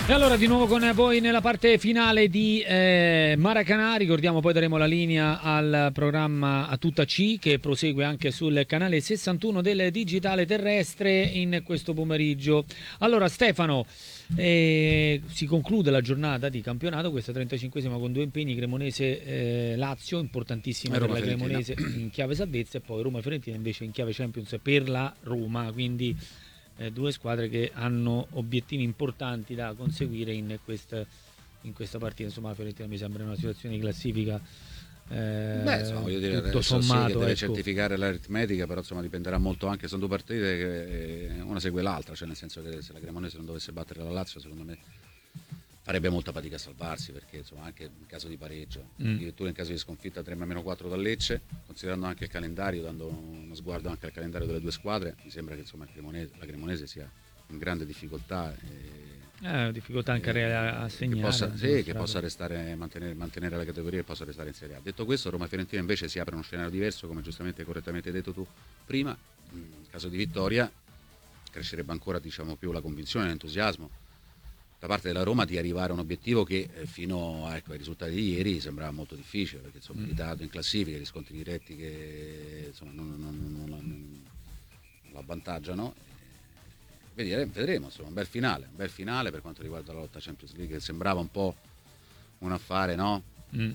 E allora di nuovo con voi nella parte finale di Maracanã. Ricordiamo, poi daremo la linea al programma A Tutta C, che prosegue anche sul canale 61 del digitale terrestre in questo pomeriggio. Allora Stefano, si conclude la giornata di campionato, questa 35esima, con due impegni: Cremonese-Lazio, importantissima per la Cremonese in chiave salvezza, e poi Roma-Fiorentina invece in chiave Champions per la Roma. Quindi due squadre che hanno obiettivi importanti da conseguire in questa partita. Insomma, la Fiorentina mi sembra in una situazione di classifica insomma, voglio dire, tutto sommato, sì, deve ecco, certificare l'aritmetica, però insomma dipenderà molto anche, sono due partite che una segue l'altra, cioè nel senso che se la Cremonese non dovesse battere la Lazio, secondo me farebbe molta fatica a salvarsi, perché insomma anche in caso di pareggio, addirittura in caso di sconfitta 3-4 dal Lecce, considerando anche il calendario, dando uno sguardo anche al calendario delle due squadre, mi sembra che insomma la Cremonese sia in grande difficoltà, difficoltà anche a segnare, che possa restare, mantenere la categoria e possa restare in Serie A. Detto questo, Roma e Fiorentina invece si apre uno scenario diverso, come giustamente e correttamente hai detto tu prima. In caso di vittoria crescerebbe ancora, diciamo, più la convinzione e l'entusiasmo da parte della Roma di arrivare a un obiettivo che fino ai risultati di ieri sembrava molto difficile, perché insomma il ritardo in classifica, gli scontri diretti che insomma non l'avvantaggiano. Vedremo, insomma, un bel finale per quanto riguarda la lotta Champions League, che sembrava un po' un affare, no?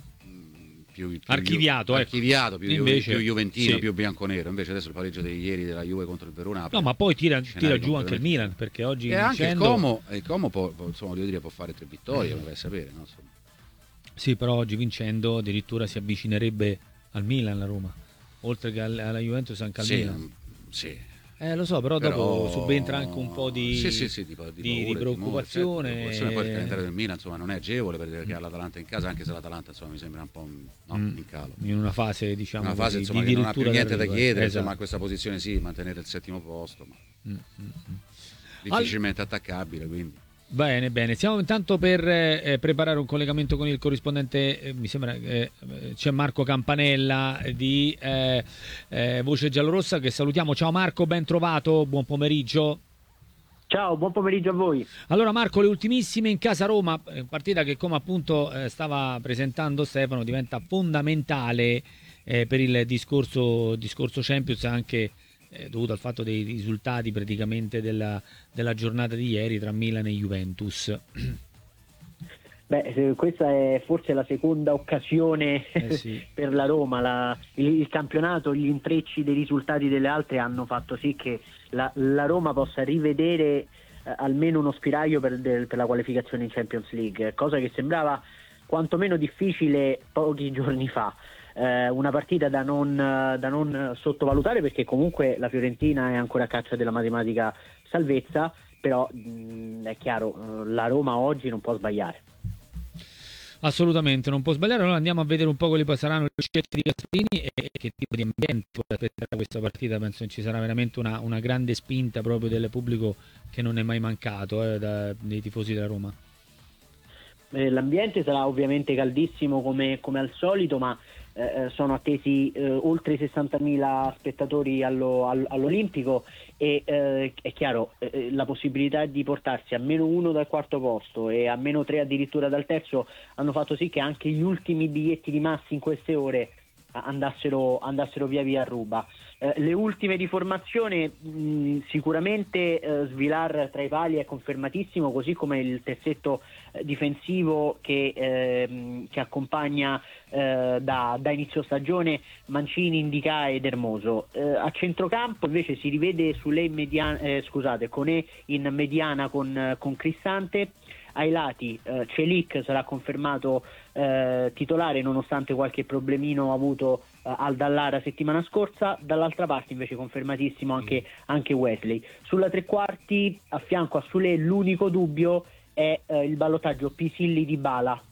Più archiviato, più invece, juventino, sì, più bianconero. Invece adesso il pareggio di ieri della Juve contro il Verona, no, ma poi tira giù anche il Milan, perché oggi e anche vincendo... il Como può, insomma, voglio dire, può fare 3 vittorie, come vai a sapere, no? Sì, però oggi vincendo addirittura si avvicinerebbe al Milan la Roma, oltre che alla Juventus anche al Milan. Sì. Lo so, però dopo subentra anche un po' di preoccupazione. Poi il calendario del Milan, insomma, non è agevole, perché ha l'Atalanta in casa, anche se l'Atalanta, insomma, mi sembra un po' in calo. In una fase, diciamo, una fase, insomma, che non ha più niente da chiedere, insomma, a questa posizione sì, mantenere il settimo posto, ma difficilmente attaccabile, quindi. Bene, stiamo intanto per preparare un collegamento con il corrispondente, mi sembra che c'è Marco Campanella di Voce Giallorossa, che salutiamo. Ciao Marco, ben trovato, buon pomeriggio. Ciao, buon pomeriggio a voi. Allora Marco, le ultimissime in casa Roma, partita che, come appunto stava presentando Stefano, diventa fondamentale per il discorso Champions, anche dovuto al fatto dei risultati praticamente della giornata di ieri tra Milan e Juventus. Questa è forse la seconda occasione sì, per la Roma. Il campionato, gli intrecci dei risultati delle altre hanno fatto sì che la Roma possa rivedere almeno uno spiraglio per la qualificazione in Champions League, cosa che sembrava quantomeno difficile pochi giorni fa. Una partita da non sottovalutare, perché comunque la Fiorentina è ancora a caccia della matematica salvezza, però è chiaro, la Roma oggi non può sbagliare. Assolutamente non può sbagliare. Allora andiamo a vedere un po' quali poi saranno le scelte di Gasperini e che tipo di ambiente può aspettare questa partita. Penso che ci sarà veramente una grande spinta proprio del pubblico, che non è mai mancato dei tifosi della Roma. L'ambiente sarà ovviamente caldissimo come al solito, ma sono attesi oltre i 60.000 spettatori all'Olimpico, e è chiaro, la possibilità di portarsi a -1 dal quarto posto e a -3 addirittura dal terzo hanno fatto sì che anche gli ultimi biglietti rimasti in queste ore andassero via a ruba. Le ultime di formazione, sicuramente Svilar tra i pali è confermatissimo, così come il terzetto difensivo che accompagna da inizio stagione Mancini, Ndicà ed Hermoso. A centrocampo invece si rivede Koné in mediana con Cristante. Ai lati Celik sarà confermato titolare, nonostante qualche problemino avuto al Dallara settimana scorsa. Dall'altra parte invece confermatissimo anche Wesley. Sulla tre quarti, a fianco a Soulé, l'unico dubbio è il ballottaggio Pisilli-Dybala,